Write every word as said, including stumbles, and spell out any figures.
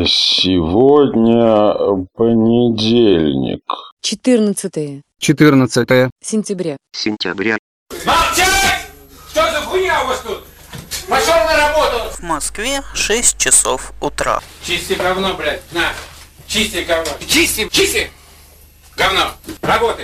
Сегодня понедельник. Четырнадцатое. Четырнадцатое. Сентября. Сентября. Молчать! Что за хуйня у вас тут? Пошел на работу! В Москве шесть часов утра. Чисти говно, блядь, на! Чисти говно! Чисти! Чисти! Говно! Работай!